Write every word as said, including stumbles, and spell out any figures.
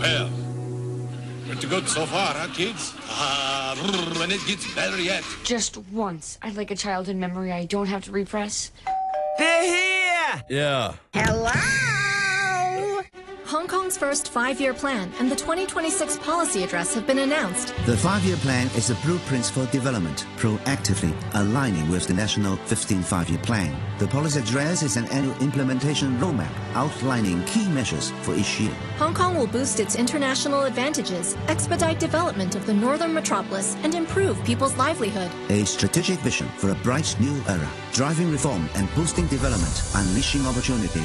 Well, pretty good so far, huh, kids? Ah, uh, and it gets better yet. Just once. I'd like a childhood memory I don't have to repress. They're here! Yeah. Hello? Hong Kong's first five-year plan and the twenty twenty-six policy address have been announced. The five-year plan is a blueprint for development, proactively aligning with the national fifteen five-year plan. The policy address is an annual implementation roadmap outlining key measures for each year. Hong Kong will boost its international advantages, expedite development of the northern metropolis, and improve people's livelihood. A strategic vision for a bright new era, driving reform and boosting development, unleashing opportunity